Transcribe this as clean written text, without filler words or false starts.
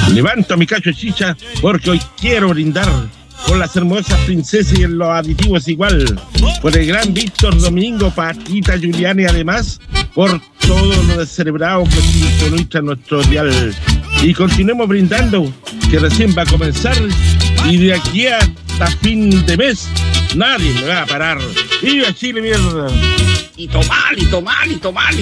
Levanto mi cacho de chicha porque hoy quiero brindar por las hermosas princesas y en los aditivos igual, por el gran Víctor Domingo, Paquita, Julián y además por todo lo descerebrado que sintoniza nuestro dial. Y continuemos brindando, que recién va a comenzar y de aquí hasta fin de mes nadie me va a parar. ¡Viva Chile, mierda! Y tomar, y tomar, y tomar, y